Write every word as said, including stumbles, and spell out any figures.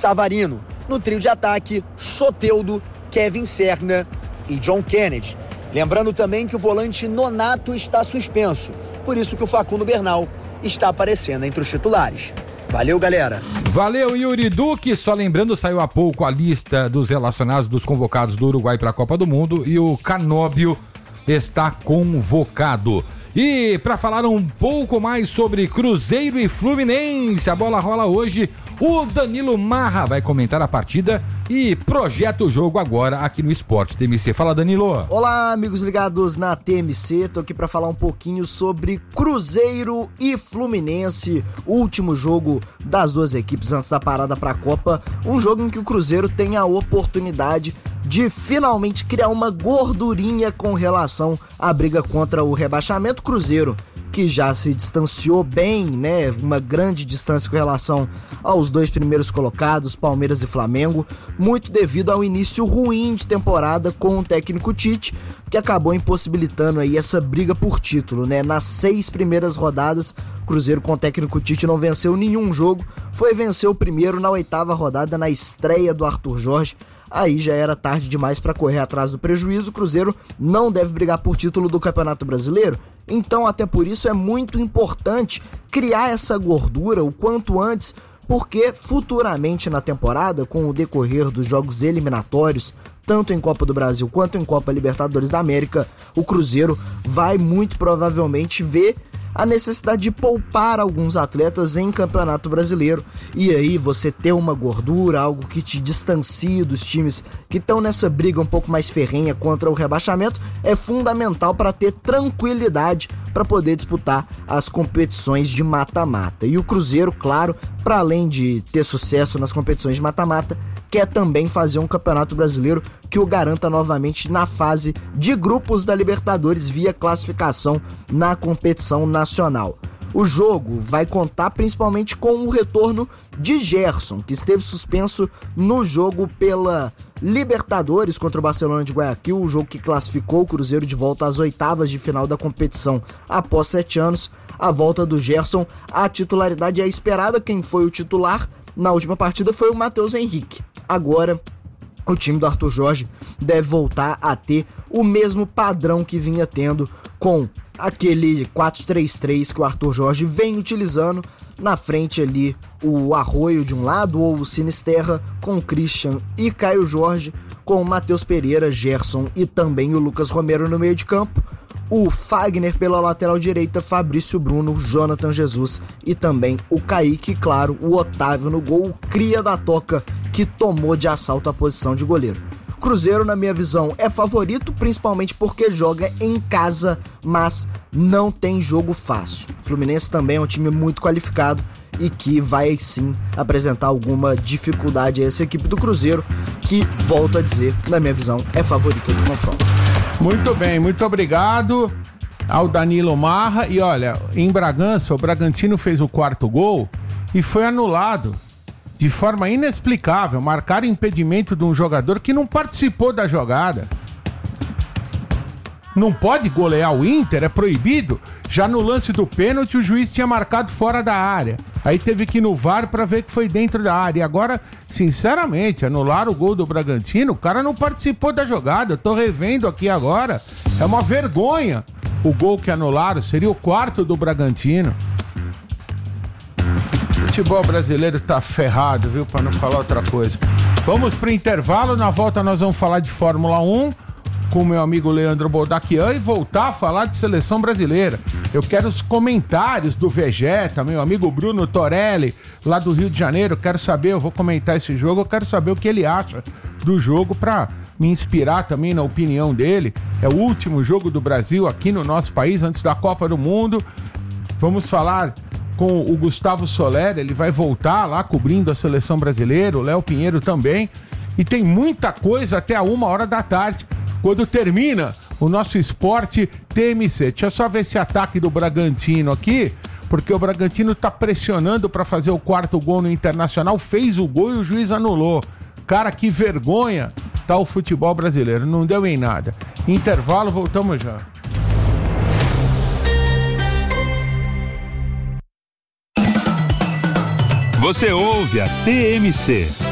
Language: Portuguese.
Savarino. No trio de ataque, Soteldo, Kevin Serna e John Kennedy. Lembrando também que o volante Nonato está suspenso, por isso que o Facundo Bernal está aparecendo entre os titulares. Valeu, galera. Valeu, Yuri Duque. Só lembrando, saiu há pouco a lista dos relacionados dos convocados do Uruguai para a Copa do Mundo e o Canóbio está convocado. E para falar um pouco mais sobre Cruzeiro e Fluminense, a bola rola hoje. O Danilo Marra vai comentar a partida e projeta o jogo agora aqui no Esporte T M C. Fala, Danilo. Olá, amigos ligados na T M C. Tô aqui para falar um pouquinho sobre Cruzeiro e Fluminense, o último jogo das duas equipes antes da parada para a Copa. Um jogo em que o Cruzeiro tem a oportunidade de finalmente criar uma gordurinha com relação à briga contra o rebaixamento. Cruzeiro que já se distanciou bem, né, uma grande distância com relação aos dois primeiros colocados, Palmeiras e Flamengo, muito devido ao início ruim de temporada com o técnico Tite, que acabou impossibilitando aí essa briga por título, né, nas seis primeiras rodadas, Cruzeiro com o técnico Tite não venceu nenhum jogo, foi vencer o primeiro na oitava rodada, na estreia do Arthur Jorge. Aí já era tarde demais para correr atrás do prejuízo. O Cruzeiro não deve brigar por título do Campeonato Brasileiro, então até por isso é muito importante criar essa gordura o quanto antes, porque futuramente na temporada, com o decorrer dos jogos eliminatórios, tanto em Copa do Brasil quanto em Copa Libertadores da América, o Cruzeiro vai muito provavelmente ver a necessidade de poupar alguns atletas em Campeonato Brasileiro, e aí você ter uma gordura, algo que te distancie dos times que estão nessa briga um pouco mais ferrenha contra o rebaixamento, é fundamental para ter tranquilidade para poder disputar as competições de mata-mata. E o Cruzeiro, claro, para além de ter sucesso nas competições de mata-mata, quer também fazer um Campeonato Brasileiro que o garanta novamente na fase de grupos da Libertadores via classificação na competição nacional. O jogo vai contar principalmente com o retorno de Gerson, que esteve suspenso no jogo pela Libertadores contra o Barcelona de Guayaquil, o jogo que classificou o Cruzeiro de volta às oitavas de final da competição após sete anos. A volta do Gerson, a titularidade é esperada. Quem foi o titular na última partida foi o Matheus Henrique. Agora, o time do Arthur Jorge deve voltar a ter o mesmo padrão que vinha tendo com aquele quatro três três que o Arthur Jorge vem utilizando. Na frente ali o Arroio de um lado, ou o Sinisterra, com o Christian e Caio Jorge, com o Matheus Pereira, Gerson e também o Lucas Romero no meio de campo. O Fagner pela lateral direita, Fabrício Bruno, Jonathan Jesus e também o Kaique, claro, o Otávio no gol, o cria da toca que tomou de assalto a posição de goleiro. Cruzeiro, na minha visão, é favorito, principalmente porque joga em casa, mas não tem jogo fácil. O Fluminense também é um time muito qualificado e que vai sim apresentar alguma dificuldade a essa equipe do Cruzeiro, que, volto a dizer, na minha visão, é favorito do confronto. Muito bem, muito obrigado ao Danilo Marra. E olha, em Bragança, o Bragantino fez o quarto gol e foi anulado de forma inexplicável. Marcaram impedimento de um jogador que não participou da jogada. Não pode golear o Inter, é proibido. Já no lance do pênalti, o juiz tinha marcado fora da área. Aí teve que ir no V A R pra ver que foi dentro da área. E agora, sinceramente, anularam o gol do Bragantino. O cara não participou da jogada. Eu tô revendo aqui agora. É uma vergonha o gol que anularam. Seria o quarto do Bragantino. O futebol brasileiro tá ferrado, viu? Pra não falar outra coisa. Vamos pro intervalo. Na volta nós vamos falar de Fórmula um com o meu amigo Leandro Boldaquian e voltar a falar de seleção brasileira. Eu quero os comentários do Vegeta, meu amigo Bruno Torelli, lá do Rio de Janeiro. Eu quero saber, eu vou comentar esse jogo, eu quero saber o que ele acha do jogo para me inspirar também na opinião dele. É o último jogo do Brasil aqui no nosso país, antes da Copa do Mundo. Vamos falar com o Gustavo Soler, ele vai voltar lá cobrindo a seleção brasileira, o Léo Pinheiro também. E tem muita coisa até a uma hora da tarde, quando termina o nosso Esporte T M C. Deixa eu só ver esse ataque do Bragantino aqui, porque o Bragantino tá pressionando para fazer o quarto gol no Internacional, fez o gol e o juiz anulou. Cara, que vergonha tá o futebol brasileiro, não deu em nada. Intervalo, voltamos já. Você ouve a T M C.